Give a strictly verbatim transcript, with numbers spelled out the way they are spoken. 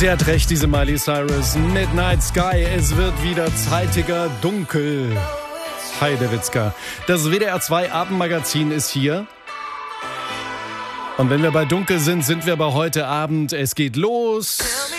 Sie hat recht, diese Miley Cyrus. Midnight Sky, es wird wieder zeitiger dunkel. Heidewitzka. Das W D R zwei Abendmagazin ist hier. Und wenn wir bei dunkel sind, sind wir bei heute Abend. Es geht los